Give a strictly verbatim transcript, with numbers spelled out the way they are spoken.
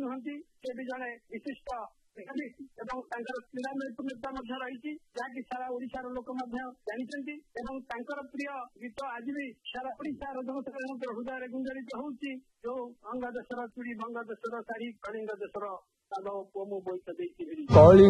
नुहति से भी जड़े विशिष्ट एवं क्रीड़ा नैपुण्यता रही जहाँकि सारा ओडिशार लोक जानी प्रिय गीत आज भी सारा ओडिशार जनसाधारण हृदय गुंजरित होउची जो अंग देशर चूड़ी भंग देशर शाढ़ी कलिंग देशर कलिंग